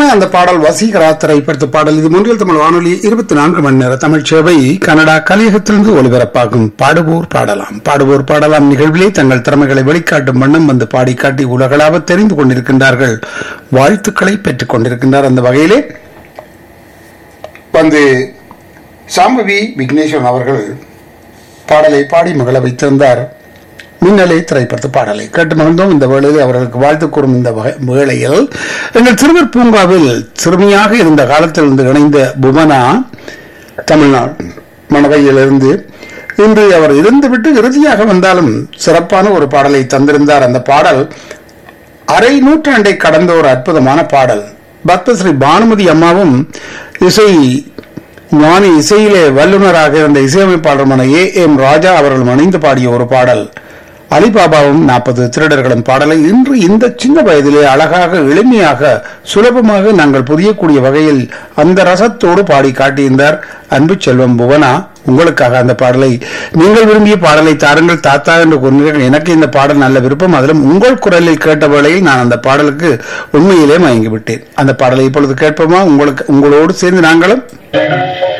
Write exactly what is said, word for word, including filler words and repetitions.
அந்த பாடல் வசீகரா திரைப்படத்து பாடல். இது மூன்றில் தமிழ் வானொலி இருபத்தி நான்கு மணி நேர தமிழ் சேவை கனடா கலியகத்திலிருந்து ஒலிபரப்பாகும் பாடுவோர் பாடலாம். பாடுவோர் பாடலாம் நிகழ்விலே தங்கள் திறமைகளை வெளிக்காட்டும் வண்ணம் வந்து பாடி காட்டி உலகளாக தெரிந்து கொண்டிருக்கின்றார்கள், வாழ்த்துக்களை பெற்றுக் கொண்டிருக்கின்றார். அந்த வகையிலே வந்து சாம்பவி விக்னேஸ்வரன் அவர்கள் பாடலை பாடி மகள வைத்திருந்தார். மின்னலை திரைப்படத்து பாடலை கேட்டு மகிழ்ந்தோம். இந்த வேளையில் அவர்களுக்கு வாழ்த்து கூறும் இந்த வேளையில் எங்கள் சிறுவர் பூங்காவில் சிறுமியாக இருந்த காலத்தில் இருந்து இணைந்த புவனா தமிழ்நாடு மணவையிலிருந்து இன்று அவர் இருந்துவிட்டு இறுதியாக வந்தாலும் சிறப்பான ஒரு பாடலை தந்திருந்தார். அந்த பாடல் அரை நூற்றாண்டை கடந்த ஒரு அற்புதமான பாடல். பக்தஸ்ரீ பானுமதி அம்மாவும் இசை ஞானி இசையிலே வல்லுநராக இருந்த இசையமைப்பாளருமான ஏ எம் ராஜா அவர்கள் இணைந்து பாடிய ஒரு பாடல். அலிபாபாவும் நாற்பது திருடர்களும் பாடலை இன்று இந்த சின்ன வயதிலே அழகாக எளிமையாக சுலபமாக நாங்கள் புரியக்கூடிய வகையில் அந்த ரசத்தோடு பாடி காட்டியிருந்தார் அன்பு செல்வம் புவனா. உங்களுக்காக அந்த பாடலை, நீங்கள் விரும்பிய பாடலை தாருங்கள் தாத்தா என்று கூறினீர்கள். எனக்கு இந்த பாடல் நல்ல விருப்பம். அதிலும் உங்கள் குரலில் கேட்ட வேளையில் நான் அந்த பாடலுக்கு உண்மையிலே மயங்கிவிட்டேன். அந்த பாடலை இப்பொழுது கேட்போமா? உங்களுக்கு உங்களோடு சேர்ந்து நாங்களும்